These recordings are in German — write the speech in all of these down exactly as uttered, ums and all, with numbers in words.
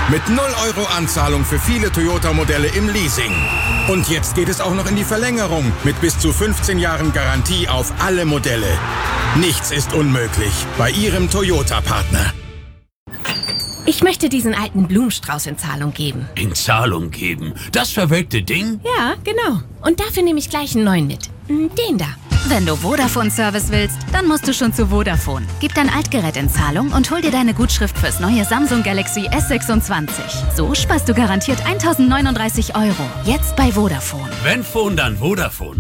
Mit null Euro Anzahlung für viele Toyota-Modelle im Leasing. Und jetzt geht es auch noch in die Verlängerung mit bis zu fünfzehn Jahren Garantie auf alle Modelle. Nichts ist unmöglich bei Ihrem Toyota-Partner. Ich möchte diesen alten Blumenstrauß in Zahlung geben. In Zahlung geben? Das verwelkte Ding? Ja, genau. Und dafür nehme ich gleich einen neuen mit. Den da. Wenn du Vodafone-Service willst, dann musst du schon zu Vodafone. Gib dein Altgerät in Zahlung und hol dir deine Gutschrift fürs neue Samsung Galaxy S sechsundzwanzig. So sparst du garantiert tausendneununddreißig Euro. Jetzt bei Vodafone. Wenn Phone, dann Vodafone.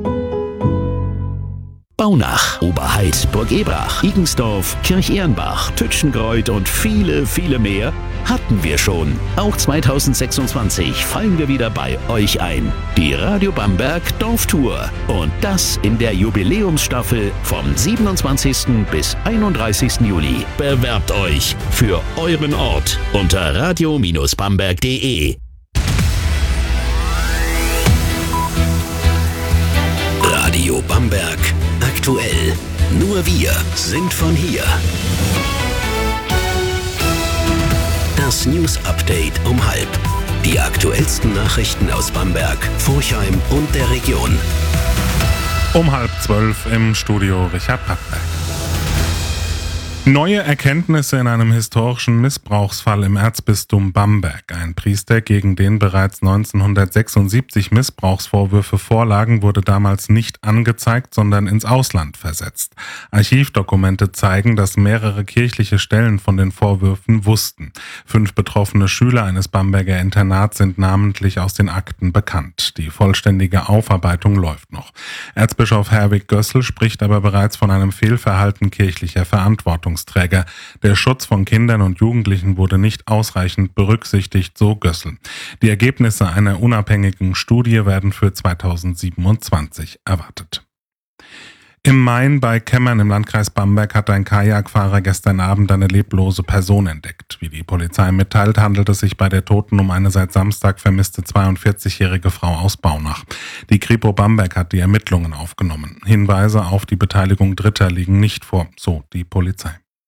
Baunach, Oberheid, Burg Ebrach, Igensdorf, Kirch-Ehrenbach, Tütschengreuth und viele, viele mehr hatten wir schon. Auch zweitausendsechsundzwanzig fallen wir wieder bei euch ein. Die Radio Bamberg Dorftour. Und das in der Jubiläumsstaffel vom siebenundzwanzigsten bis einunddreißigsten Juli. Bewerbt euch für euren Ort unter radio Bindestrich bamberg punkt de. Radio Bamberg. Aktuell. Nur wir sind von hier. Das News Update um halb. Die aktuellsten Nachrichten aus Bamberg, Forchheim und der Region. Um halb zwölf im Studio Richard Pappberg. Neue Erkenntnisse in einem historischen Missbrauchsfall im Erzbistum Bamberg. Ein Priester, gegen den bereits neunzehnhundertsechsundsiebzig Missbrauchsvorwürfe vorlagen, wurde damals nicht angezeigt, sondern ins Ausland versetzt. Archivdokumente zeigen, dass mehrere kirchliche Stellen von den Vorwürfen wussten. Fünf betroffene Schüler eines Bamberger Internats sind namentlich aus den Akten bekannt. Die vollständige Aufarbeitung läuft noch. Erzbischof Herwig Gössel spricht aber bereits von einem Fehlverhalten kirchlicher Verantwortung. Der Schutz von Kindern und Jugendlichen wurde nicht ausreichend berücksichtigt, so Gössel. Die Ergebnisse einer unabhängigen Studie werden für zweitausendsiebenundzwanzig erwartet. Im Main bei Kemmern im Landkreis Bamberg hat ein Kajakfahrer gestern Abend eine leblose Person entdeckt. Wie die Polizei mitteilt, handelt es sich bei der Toten um eine seit Samstag vermisste zweiundvierzigjährige Frau aus Baunach. Die Kripo Bamberg hat die Ermittlungen aufgenommen. Hinweise auf die Beteiligung Dritter liegen nicht vor, so die Polizei.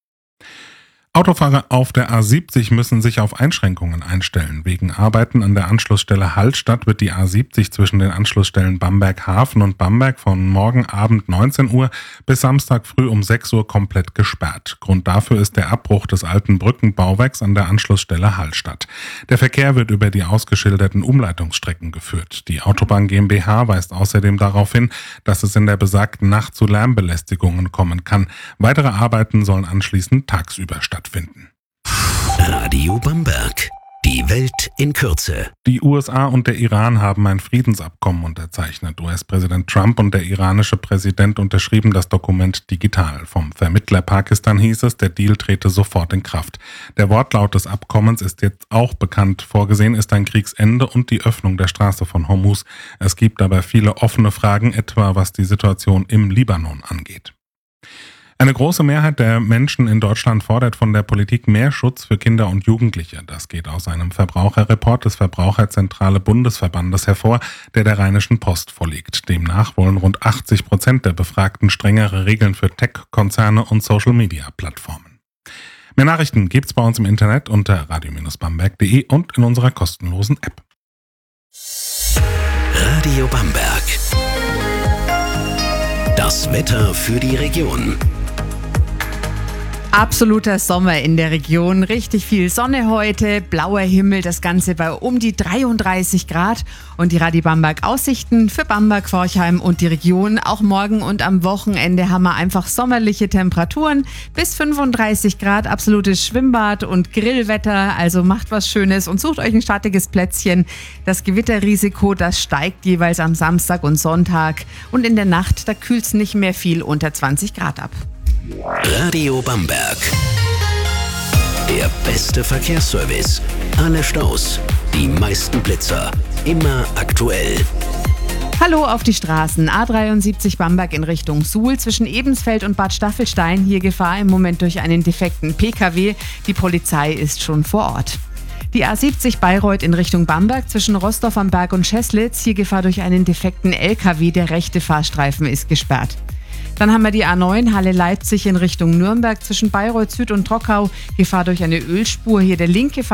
Autofahrer auf der A siebzig müssen sich auf Einschränkungen einstellen. Wegen Arbeiten an der Anschlussstelle Hallstatt wird die A siebzig zwischen den Anschlussstellen Bamberg-Hafen und Bamberg von morgen Abend neunzehn Uhr bis Samstag früh um sechs Uhr komplett gesperrt. Grund dafür ist der Abbruch des alten Brückenbauwerks an der Anschlussstelle Hallstatt. Der Verkehr wird über die ausgeschilderten Umleitungsstrecken geführt. Die Autobahn GmbH weist außerdem darauf hin, dass es in der besagten Nacht zu Lärmbelästigungen kommen kann. Weitere Arbeiten sollen anschließend tagsüber stattfinden. Finden. Radio Bamberg. Die Welt in Kürze. Die U S A und der Iran haben ein Friedensabkommen unterzeichnet. U S-Präsident Trump und der iranische Präsident unterschrieben das Dokument digital. Vom Vermittler Pakistan hieß es, der Deal trete sofort in Kraft. Der Wortlaut des Abkommens ist jetzt auch bekannt. Vorgesehen ist ein Kriegsende und die Öffnung der Straße von Hormuz. Es gibt aber viele offene Fragen, etwa was die Situation im Libanon angeht. Eine große Mehrheit der Menschen in Deutschland fordert von der Politik mehr Schutz für Kinder und Jugendliche. Das geht aus einem Verbraucherreport des Verbraucherzentrale Bundesverbandes hervor, der der Rheinischen Post vorliegt. Demnach wollen rund achtzig Prozent der Befragten strengere Regeln für Tech-Konzerne und Social-Media-Plattformen. Mehr Nachrichten gibt's bei uns im Internet unter radio Bindestrich bamberg punkt de und in unserer kostenlosen App. Radio Bamberg. Das Wetter für die Region. Absoluter Sommer in der Region, richtig viel Sonne heute, blauer Himmel, das Ganze bei um die dreiunddreißig Grad und die Radio Bamberg Aussichten für Bamberg, Forchheim und die Region. Auch morgen und am Wochenende haben wir einfach sommerliche Temperaturen bis fünfunddreißig Grad, absolutes Schwimmbad und Grillwetter, also macht was Schönes und sucht euch ein schattiges Plätzchen. Das Gewitterrisiko, das steigt jeweils am Samstag und Sonntag und in der Nacht, da kühlt es nicht mehr viel unter zwanzig Grad ab. Radio Bamberg. Der beste Verkehrsservice. Alle Staus. Die meisten Blitzer. Immer aktuell. Hallo auf die Straßen. A dreiundsiebzig Bamberg in Richtung Suhl zwischen Ebensfeld und Bad Staffelstein. Hier Gefahr im Moment durch einen defekten P K W. Die Polizei ist schon vor Ort. Die A siebzig Bayreuth in Richtung Bamberg zwischen Rostorf am Berg und Scheßlitz. Hier Gefahr durch einen defekten L K W. Der rechte Fahrstreifen ist gesperrt. Dann haben wir die A neun Halle-Leipzig in Richtung Nürnberg zwischen Bayreuth Süd und Trockau. Gefahr durch eine Ölspur. Hier der linke